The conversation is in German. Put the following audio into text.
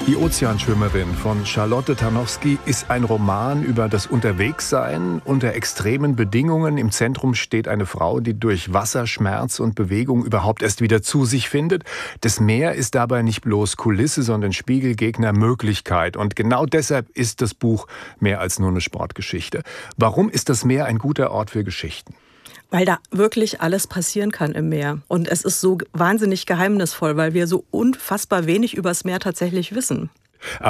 Die Ozeanschwimmerin von Charlotte Tarnowski ist ein Roman über das Unterwegssein unter extremen Bedingungen. Im Zentrum steht eine Frau, die durch Wasser, Schmerz und Bewegung überhaupt erst wieder zu sich findet. Das Meer ist dabei nicht bloß Kulisse, sondern Spiegelgegner, Möglichkeit. Und genau deshalb ist das Buch mehr als nur eine Sportgeschichte. Warum ist das Meer ein guter Ort für Geschichten? Weil da wirklich alles passieren kann im Meer. Und es ist so wahnsinnig geheimnisvoll, weil wir so unfassbar wenig übers Meer tatsächlich wissen.